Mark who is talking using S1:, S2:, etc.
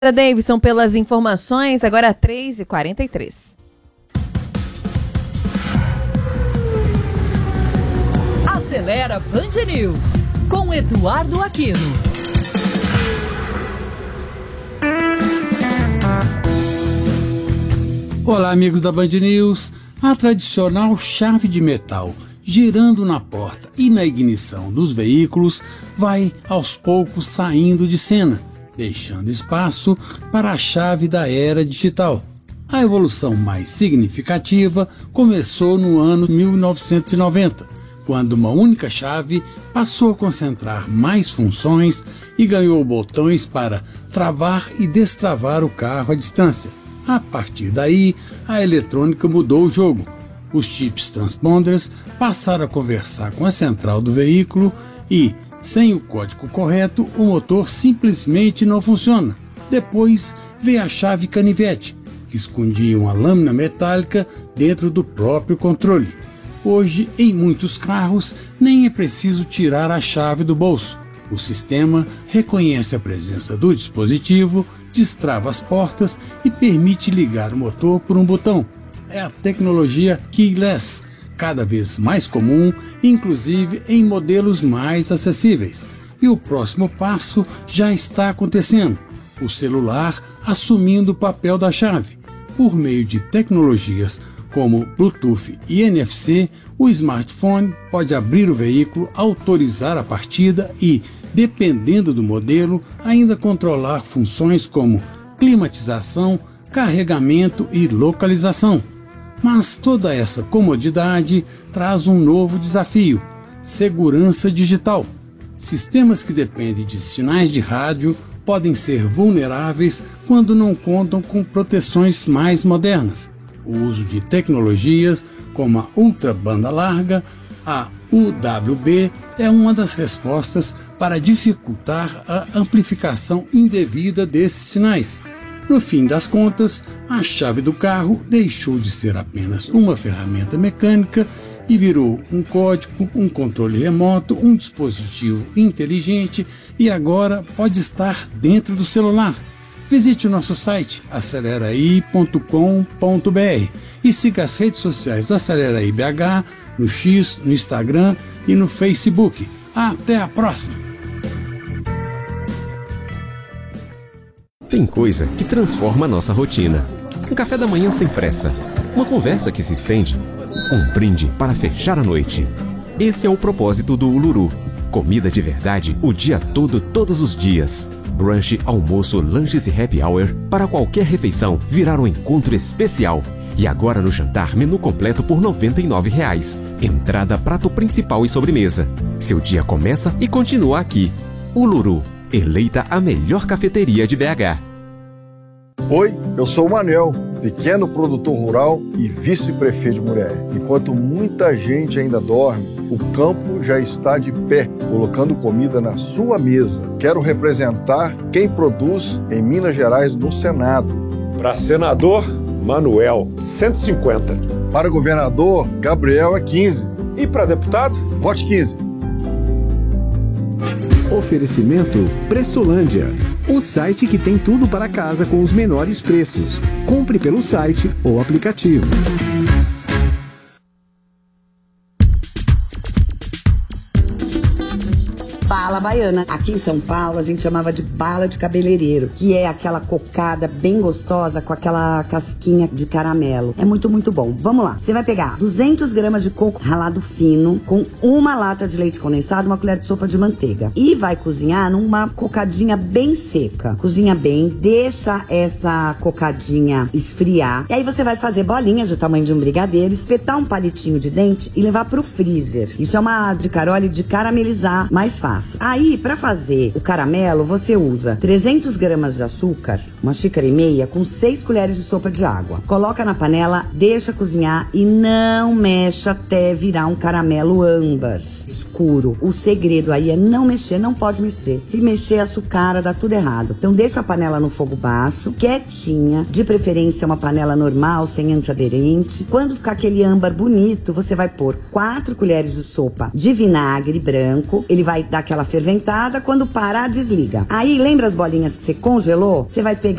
S1: Davidson, pelas informações, agora 3h43.
S2: Acelera Band News, com Eduardo Aquino.
S3: Olá, amigos da Band News. A tradicional chave de metal girando na porta e na ignição dos veículos vai aos poucos saindo de cena, deixando espaço para a chave da era digital. A evolução mais significativa começou no ano 1990, quando uma única chave passou a concentrar mais funções e ganhou botões para travar e destravar o carro à distância. A partir daí, a eletrônica mudou o jogo. Os chips transponders passaram a conversar com a central do veículo e, sem o código correto, o motor simplesmente não funciona. Depois veio a chave canivete, que escondia uma lâmina metálica dentro do próprio controle. Hoje, em muitos carros, nem é preciso tirar a chave do bolso. O sistema reconhece a presença do dispositivo, destrava as portas e permite ligar o motor por um botão. É a tecnologia keyless, cada vez mais comum, inclusive em modelos mais acessíveis. E o próximo passo já está acontecendo: o celular assumindo o papel da chave. Por meio de tecnologias como Bluetooth e NFC, o smartphone pode abrir o veículo, autorizar a partida e, dependendo do modelo, ainda controlar funções como climatização, carregamento e localização. Mas toda essa comodidade traz um novo desafio: segurança digital. Sistemas que dependem de sinais de rádio podem ser vulneráveis quando não contam com proteções mais modernas. O uso de tecnologias como a ultra banda larga, a UWB, é uma das respostas para dificultar a amplificação indevida desses sinais. No fim das contas, a chave do carro deixou de ser apenas uma ferramenta mecânica e virou um código, um controle remoto, um dispositivo inteligente e agora pode estar dentro do celular. Visite o nosso site aceleraí.com.br e siga as redes sociais do Acelera Aí BH, no X, no Instagram e no Facebook. Até a próxima!
S4: Tem coisa que transforma a nossa rotina. Um café da manhã sem pressa, uma conversa que se estende, um brinde para fechar a noite. Esse é o propósito do Uluru. Comida de verdade o dia todo, todos os dias. Brunch, almoço, lanches e happy hour para qualquer refeição virar um encontro especial. E agora no jantar, menu completo por R$ 99. Entrada, prato principal e sobremesa. Seu dia começa e continua aqui. Uluru, eleita a melhor cafeteria de BH.
S5: Oi, eu sou o Manuel, pequeno produtor rural e vice-prefeito de Murié. Enquanto muita gente ainda dorme, o campo já está de pé, colocando comida na sua mesa. Quero representar quem produz em Minas Gerais no Senado.
S6: Para senador, Manuel, 150.
S5: Para governador, Gabriel é 15.
S6: E para deputado?
S5: Vote 15.
S7: Oferecimento Pressolândia, o site que tem tudo para casa com os menores preços. Compre pelo site ou aplicativo.
S8: Bala baiana. Aqui em São Paulo a gente chamava de bala de cabeleireiro, que é aquela cocada bem gostosa com aquela casquinha de caramelo. É muito, muito bom. Vamos lá. Você vai pegar 200 gramas de coco ralado fino com uma lata de leite condensado, uma colher de sopa de manteiga. E vai cozinhar numa cocadinha bem seca. Cozinha bem, deixa essa cocadinha esfriar. E aí você vai fazer bolinhas do tamanho de um brigadeiro, espetar um palitinho de dente e levar pro freezer. Isso é uma de Carole de caramelizar mais fácil. Aí, para fazer o caramelo, você usa 300 gramas de açúcar, uma xícara e meia, com 6 colheres de sopa de água. Coloca na panela, deixa cozinhar e não mexe até virar um caramelo âmbar escuro. O segredo aí é não mexer, não pode mexer. Se mexer, açucara, dá tudo errado. Então deixa a panela no fogo baixo, quietinha, de preferência uma panela normal, sem antiaderente. Quando ficar aquele âmbar bonito, você vai pôr 4 colheres de sopa de vinagre branco. Ele vai dar aquela ferventada, quando parar, desliga. Aí, lembra as bolinhas que você congelou? Você vai pegar